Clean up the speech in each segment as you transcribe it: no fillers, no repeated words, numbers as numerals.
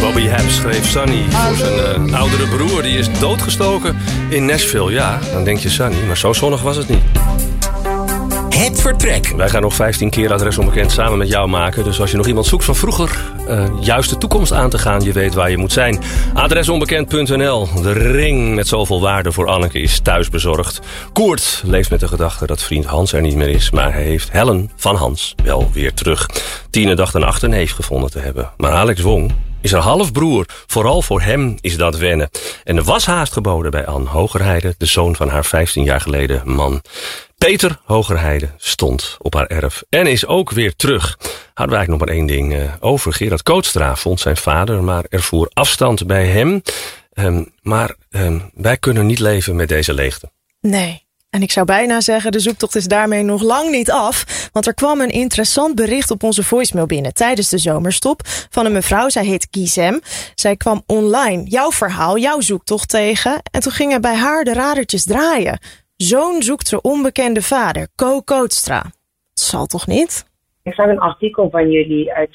Bobby Hebb schreef Sunny voor zijn oudere broer. Die is doodgestoken in Nashville. Ja, dan denk je Sunny, maar zo zonnig was het niet. Het vertrek. Wij gaan nog 15 keer Adres Onbekend samen met jou maken. Dus als je nog iemand zoekt van vroeger, juist de toekomst aan te gaan, je weet waar je moet zijn. Adresonbekend.nl. De ring met zoveel waarde voor Anneke is thuis bezorgd. Koert leeft met de gedachte dat vriend Hans er niet meer is. Maar hij heeft Helen van Hans wel weer terug. Tine dacht een achterneef gevonden te hebben. Maar Alex Wong is een halfbroer. Vooral voor hem is dat wennen. En er was haast geboden bij Anne Hogerheide, de zoon van haar 15 jaar geleden man. Peter Hogerheide stond op haar erf en is ook weer terug. Hadden we eigenlijk nog maar één ding over. Gerard Kootstra vond zijn vader, maar ervoer afstand bij hem. Maar wij kunnen niet leven met deze leegte. Nee. En ik zou bijna zeggen, de zoektocht is daarmee nog lang niet af. Want er kwam een interessant bericht op onze voicemail binnen tijdens de zomerstop van een mevrouw. Zij heet Gizem. Zij kwam online jouw verhaal, jouw zoektocht tegen. En toen gingen bij haar de radertjes draaien. Zoon zoekt zijn onbekende vader, Ko Kootstra. Dat zal toch niet? Ik zag een artikel van jullie uit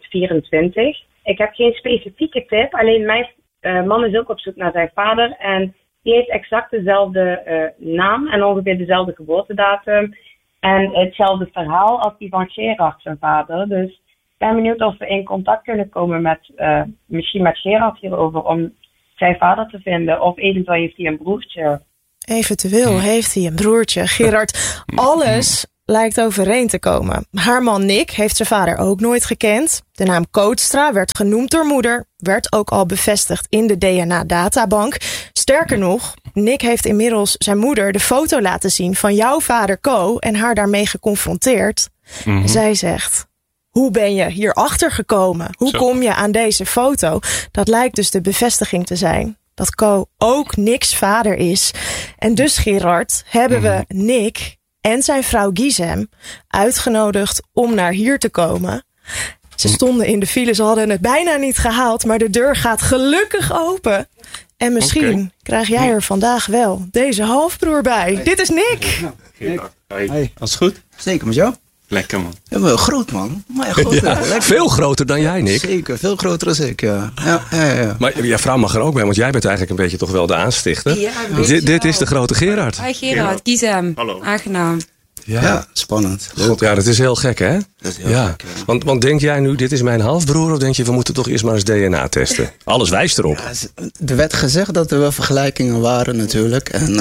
2024. Ik heb geen specifieke tip, alleen mijn man is ook op zoek naar zijn vader. En die heeft exact dezelfde naam en ongeveer dezelfde geboortedatum. En hetzelfde verhaal als die van Gerard, zijn vader. Dus ik ben benieuwd of we in contact kunnen komen met misschien met Gerard hierover om zijn vader te vinden. Of eventueel heeft hij een broertje. Eventueel heeft hij een broertje. Gerard, alles lijkt overeen te komen. Haar man Nick heeft zijn vader ook nooit gekend. De naam Kootstra werd genoemd door moeder. Werd ook al bevestigd in de DNA-databank. Sterker nog, Nick heeft inmiddels zijn moeder de foto laten zien van jouw vader Ko en haar daarmee geconfronteerd. Mm-hmm. Zij zegt: hoe ben je hierachter gekomen? Hoe kom je aan deze foto? Dat lijkt dus de bevestiging te zijn dat Ko ook Nick's vader is. En dus, Gerard, hebben we Nick en zijn vrouw Gizem uitgenodigd om naar hier te komen. Ze stonden in de file, ze hadden het bijna niet gehaald, maar de deur gaat gelukkig open. En misschien krijg jij er vandaag wel deze halfbroer bij. Dit is Nick. Hey. Alles goed? Zeker met jou? Lekker, man. Ja, wel groot, man. Maar groot, veel groter dan jij, Nick. Zeker, veel groter dan ik, ja. Maar jouw vrouw mag er ook bij, want jij bent eigenlijk een beetje toch wel de aanstichter. Ja, dit is de grote Gerard. Hi Gerard, Gizem. Hallo. Aangenaam. Ja, spannend. God, ja, dat is heel gek, hè? Dat is heel gek, ja. Want denk jij nu, dit is mijn halfbroer, of denk je, we moeten toch eerst maar eens DNA testen? Alles wijst erop. Ja, er werd gezegd dat er wel vergelijkingen waren natuurlijk. En,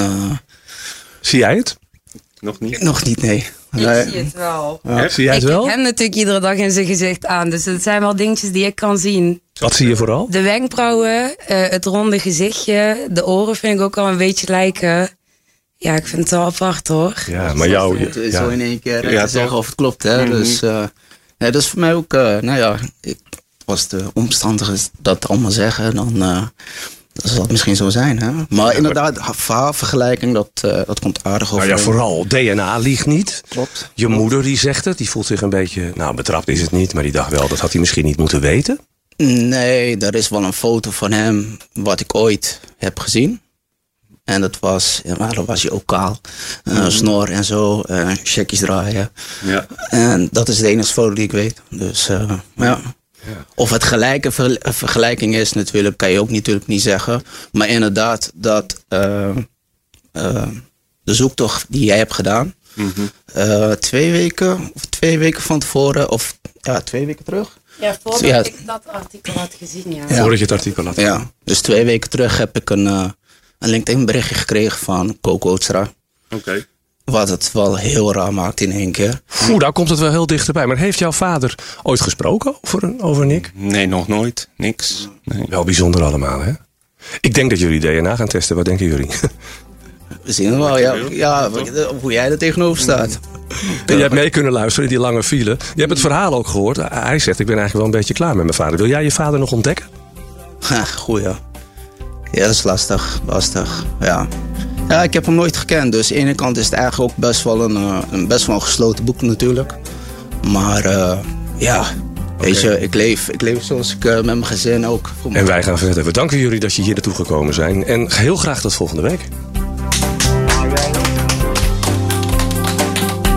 zie jij het? Nog niet? Nog niet, nee. Ik zie het wel. Ja. Zie jij het wel? Ik heb hem natuurlijk iedere dag in zijn gezicht aan. Dus het zijn wel dingetjes die ik kan zien. Wat zie je vooral? De wenkbrauwen, het ronde gezichtje. De oren vind ik ook al een beetje lijken. Ja, ik vind het wel apart, hoor. Ja, maar jou... Het is zo in één keer zeggen of het klopt, hè. Mm-hmm. Dus dat is voor mij ook... als de omstandigheden dat allemaal zeggen, dan zal het misschien zo zijn, hè. Maar inderdaad, vergelijking, dat komt aardig over. Nou ja, vooral, DNA liegt niet. Klopt. Je moeder die zegt het, die voelt zich een beetje... Nou, betrapt is het niet, maar die dacht wel, dat had hij misschien niet moeten weten. Nee, er is wel een foto van hem, wat ik ooit heb gezien. En dat was hij ook kaal. Snor en zo, checkies draaien. Ja. En dat is de enige foto die ik weet. Dus ja. Of het gelijke vergelijking is natuurlijk, kan je ook natuurlijk niet zeggen. Maar inderdaad, dat de zoektocht die jij hebt gedaan, 2 weken van tevoren, of 2 weken terug. Ja, voordat ik dat artikel had gezien, ja. Voordat je het artikel had gezien. Ja, dus 2 weken terug heb ik een LinkedIn berichtje gekregen van Ko Kootstra. Oké. Wat het wel heel raar maakt in één keer. Daar komt het wel heel dichterbij. Maar heeft jouw vader ooit gesproken over Nick? Nee, nog nooit. Niks. Nee. Wel bijzonder allemaal, hè? Ik denk dat jullie DNA gaan testen. Wat denken jullie? We zien wel, ja, hoe jij er tegenover staat. En je hebt mee kunnen luisteren in die lange file. Je hebt het verhaal ook gehoord. Hij zegt, ik ben eigenlijk wel een beetje klaar met mijn vader. Wil jij je vader nog ontdekken? Goeie. Ja, dat is lastig. Ja. Ja, ik heb hem nooit gekend. Dus aan de ene kant is het eigenlijk ook best wel een gesloten boek natuurlijk. Maar weet je, ik leef zoals ik met mijn gezin ook. En wij gaan verder. We danken jullie dat je hier naartoe gekomen zijn. En heel graag tot volgende week.